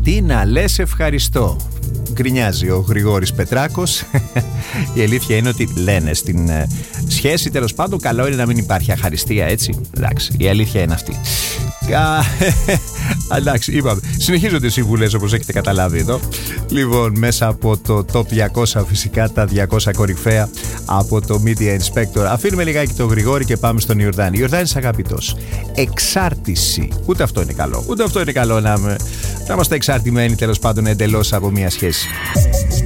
Γιατί να λες ευχαριστώ? Γκρινιάζει ο Γρηγόρης Πετράκος. Η αλήθεια είναι ότι λένε στην σχέση, τέλος πάντων, καλό είναι να μην υπάρχει αχαριστία, έτσι. Εντάξει, η αλήθεια είναι αυτή. Εντάξει, είπαμε. Συνεχίζονται οι συμβουλές, όπως έχετε καταλάβει εδώ. Λοιπόν, μέσα από το top 200, φυσικά τα 200 κορυφαία από το Media Inspector. Αφήνουμε λιγάκι τον Γρηγόρη και πάμε στον Ιορδάνη. Ιορδάνης αγαπητός. Εξάρτηση. Ούτε αυτό είναι καλό. Ούτε αυτό είναι καλό να είμαστε εξαρτημένοι, τέλος πάντων, εντελώς από μια σχέση.